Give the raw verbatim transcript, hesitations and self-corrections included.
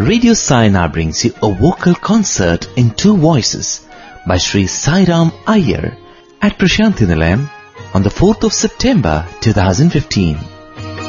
Radio Sai now brings you a vocal concert in two voices by Sri Sairam Iyer at Prashanthi Nilayam on the fourth of September twenty fifteen.